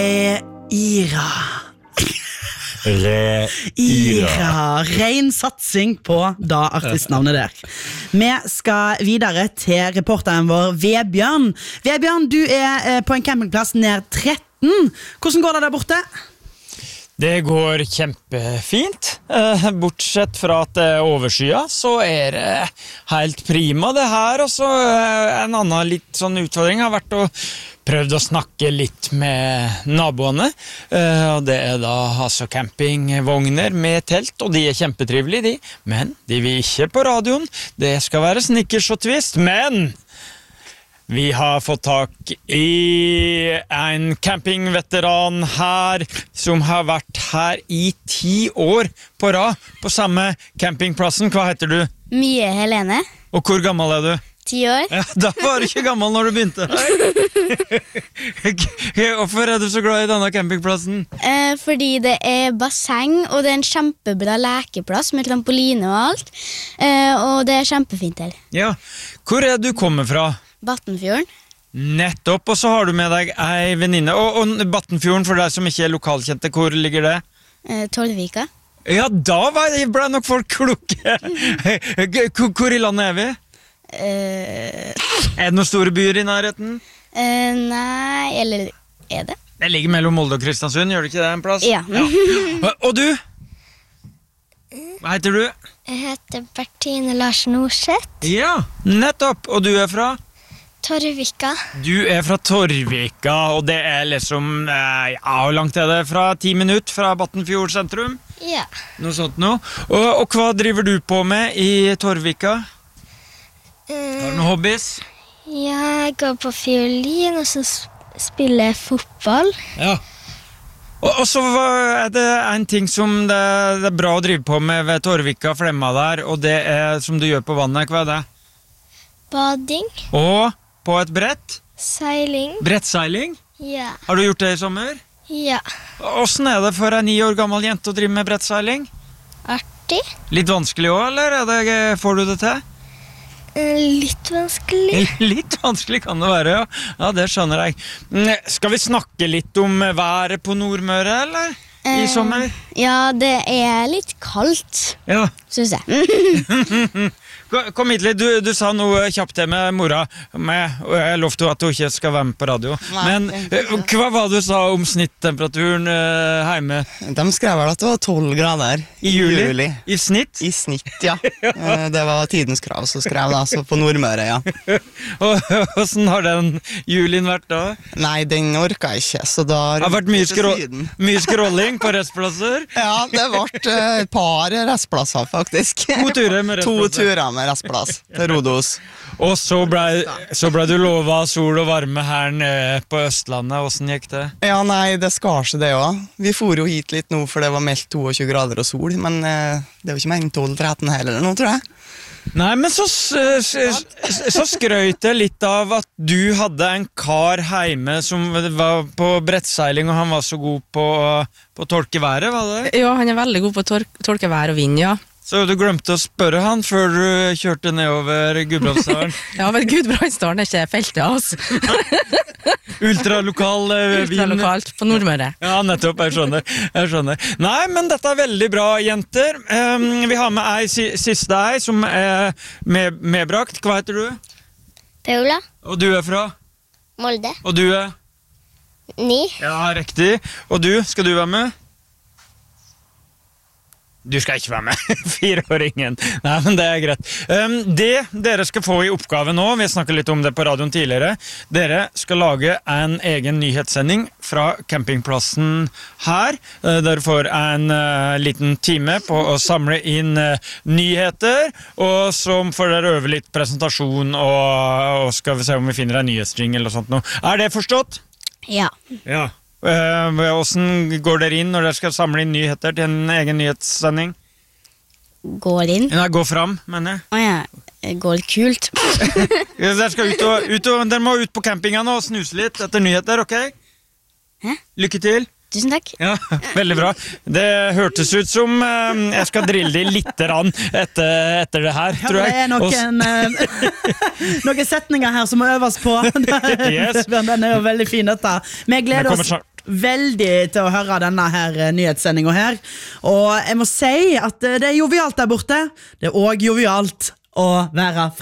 Ira. Ren satsing på da artistnavnet der. Vi skal videre til reporteren vår Vebjørn. Vebjørn, du på en campingplass nær 13. Hvordan går det der borte? Det går kjempefint. Bortsett fra at det overskya, så det helt prima det her. Og så en annen litt sånn utfordring har vært å prøvd å snakke litt med naboene, og det da altså campingvogner med telt, og de kjempetrivelige de, men de vil ikke på radioen, det skal være Snickers og Twist, men vi har fått tak i en campingveteran her, som har vært her i 10 år på rad, på samme campingplassen. Hva heter du? Mye Helene. Og hvor gammel er du? 10 år. Ja, da var du ikke gammel når du begynte her. Hvorfor du så glad i denne campingplassen? Fordi det basseng, og det en kjempebra lekeplass med trampoline og alt. Og det kjempefint her. Ja, hvor du kommer fra? Battenfjorden. Nettopp, og så har du med deg ei venninne. Og Battenfjorden, for deg som ikke lokalkjente, hvor ligger det? Torvika. Ja, da ble nok folk klokke. Hvor i landet vi? Det noen store byer i nærheten? Nei, eller det? Det ligger mellom Molde og Kristiansund, gjør det ikke det en plass? Ja. Og du? Hva heter du? Jeg heter Bertine Larsen Norseth. Ja, nettopp, og du fra? Torvika. Du fra Torvika, og det liksom, hvor langt det fra 10 minutter fra Battenfjord sentrum? Ja. Noe sånt nå. Og hva driver du på med i Torvika? Har du noen hobbies? Jeg går på fiolin, og så spiller jeg fotball. Ja. Og så det en ting som det bra å drive på med ved Torvika Flemma der, og det som du gjør på vannet, hva det? Bading. Og på et brett? Seiling. Brettseiling? Ja. Har du gjort det i sommer? Ja. Hvordan det for en 9 år gammel jente å drive med brettseiling? Artig. Litt vanskelig også, eller får du det til? Litt vanskelig. Litt vanskelig kan det være, ja. Ja, det skjønner jeg. Skal vi snakke litt om været på Nordmøre, eller? I sommer? Ja, det litt kaldt, Ja. synes jeg. Kom hit litt, du sa noe kjapt til med mora, og jeg lovte at hun ikke skal være med på radio. Nei, Men hva var det du sa om snittemperaturen hjemme? De skrev vel at det var 12 grader I juli? I snitt? I snitt, ja. Det var tidens krav, så skrev det altså på Nordmøre, ja. Og hvordan har den julien vært da? Nei, den orket jeg ikke, så da... Det har vært mye scrolling på restplasser? Ja, det ble et par restplasser, faktisk. 2 turer med restplasser? 2 turer med restplass til Rodos. Og så ble du lovet sol og varme her nede på Østlandet. Hvordan gikk det? Ja, nei, det skar seg det også. Vi for jo hit litt nå, for det var meldt 22 grader og sol, men det var ikke mer enn 12-13 heller nå, tror jeg. Nei, men så skrøt jeg litt av at du hadde en kar hjemme som var på brettseiling, og han var så god på å tolke været, var det? Ja, han veldig god på å tolke vær og vind, ja. Så du glemte å spørre han før du kjørte nedover Gudbrandsdalen? Ja, men Gudbrandsdalen ikke feltet, altså. Ultralokal vind. Ultralokalt på Nordmøre. Ja, nettopp, jeg skjønner. Nei, men dette veldig bra, jenter. Vi har med ei siste som medbrakt. Hva heter du? Paula. Og du fra? Molde. Og du 9. Ja, riktig. Og du, skal du være med? Du skal ikke være med, 4-åringen. Nei, men det greit. Det dere skal få i oppgave nå, vi snakket litt om det på radioen tidligere, dere skal lage en egen nyhetssending fra campingplassen her. Dere får en liten time på å samle inn nyheter, og så får dere øve litt presentasjon, og skal vi se om vi finner en nyhetsjingle eller sånt nå. Det forstått? Ja. Ja. Hvordan går dere inn når dere skal samle inn nyheter til en egen nyhetssending? Går inn? Nei, gå fram, mener jeg. Åja, går kult. Dere skal dere må ut på campingen og snuse litt etter nyheter, ok? Hæ? Lykke til. Tusen takk. Ja, veldig bra. Det hørtes ut som jeg skal drille de litt etter det her, tror jeg. Ja, det noen setninger her som må øves på. Yes. Den jo veldig fin, dette. Vi gleder oss. veldig til å høre denne her nyhetssendingen her. Og jeg må si at det jovialt der borte. Det også jovialt å være